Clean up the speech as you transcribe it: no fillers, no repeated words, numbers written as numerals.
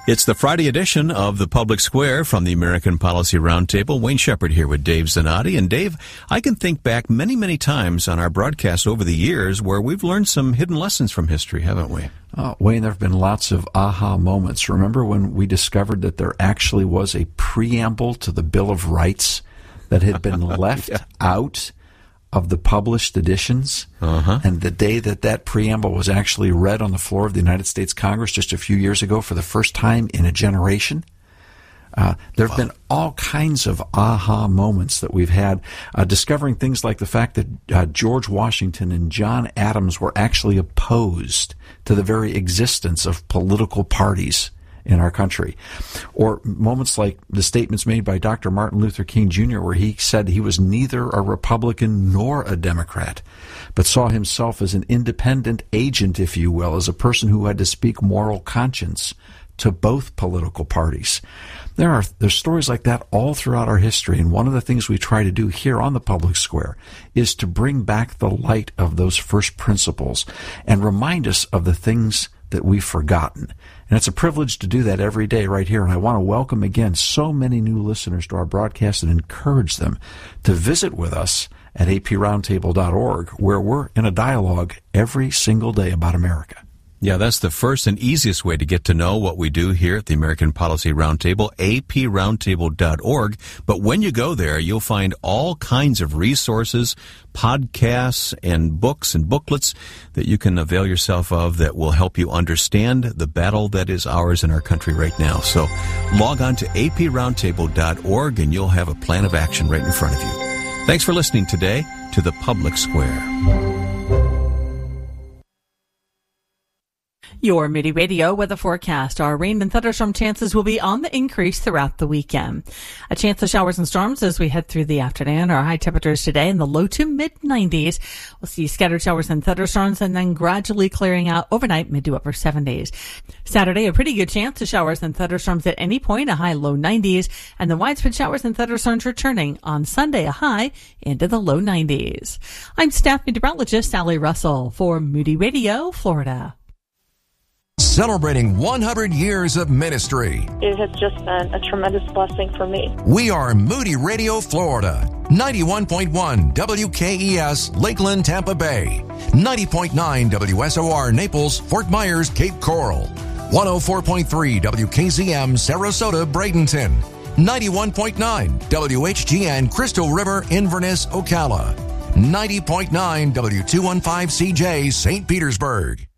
It's the Friday edition of the Public Square from the American Policy Roundtable. Wayne Shepherd here with Dave Zanotti. And Dave, I can think back many, many times on our broadcast over the years where we've learned some hidden lessons from history, haven't we? Wayne, there have been lots of aha moments. Remember when we discovered that there actually was a preamble to the Bill of Rights that had been left out of the published editions? And the day that preamble was actually read on the floor of the United States Congress just a few years ago for the first time in a generation, there have been all kinds of aha moments that we've had, discovering things like the fact that George Washington and John Adams were actually opposed to the very existence of political parties in our country. Or moments like the statements made by Dr. Martin Luther King Jr., where he said he was neither a Republican nor a Democrat, but saw himself as an independent agent, if you will, as a person who had to speak moral conscience to both political parties. There's stories like that all throughout our history, and one of the things we try to do here on the Public Square is to bring back the light of those first principles and remind us of the things that we've forgotten. And it's a privilege to do that every day right here. And I want to welcome again so many new listeners to our broadcast and encourage them to visit with us at aproundtable.org, where we're in a dialogue every single day about America. Yeah, that's the first and easiest way to get to know what we do here at the American Policy Roundtable, aproundtable.org. But when you go there, you'll find all kinds of resources, podcasts, and books and booklets that you can avail yourself of that will help you understand the battle that is ours in our country right now. So log on to aproundtable.org and you'll have a plan of action right in front of you. Thanks for listening today to the Public Square. Your Moody Radio weather forecast. Our rain and thunderstorm chances will be on the increase throughout the weekend. A chance of showers and storms as we head through the afternoon. Our high temperatures today in the low to mid-90s. We'll see scattered showers and thunderstorms and then gradually clearing out overnight, mid to upper 70s. Saturday, a pretty good chance of showers and thunderstorms at any point, a high low 90s. And the widespread showers and thunderstorms returning on Sunday, a high into the low 90s. I'm staff meteorologist Sally Russell for Moody Radio, Florida. Celebrating 100 years of ministry. It has just been a tremendous blessing for me. We are Moody Radio, Florida. 91.1 WKES, Lakeland, Tampa Bay. 90.9 WSOR, Naples, Fort Myers, Cape Coral. 104.3 WKZM, Sarasota, Bradenton. 91.9 WHGN, Crystal River, Inverness, Ocala. 90.9 W215CJ, St. Petersburg.